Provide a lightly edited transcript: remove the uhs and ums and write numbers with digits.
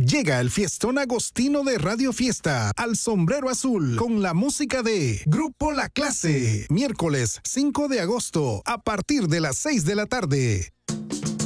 Llega el fiestón agostino de Radio Fiesta al Sombrero Azul con la música de Grupo La Clase. Miércoles 5 de agosto a partir de las 6 de la tarde.